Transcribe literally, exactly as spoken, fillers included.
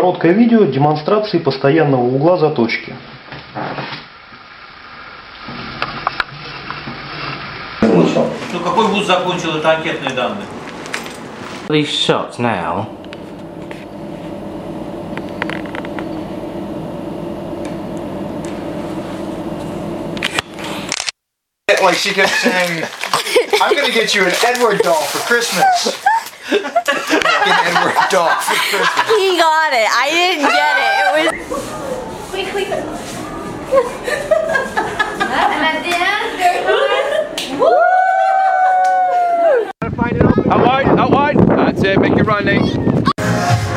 Короткое видео демонстрации постоянного угла заточки. Ну какой вуз закончил, это анкетные данные? These shots now. Like she kept saying, I'm gonna get you an Edward doll for Christmas. Get an Edward doll for Christmas. He got it. I didn't get it. It was. Quick, quick. And at the end, there's one. Woo! Out wide, out wide. That's it, make it run, Nate.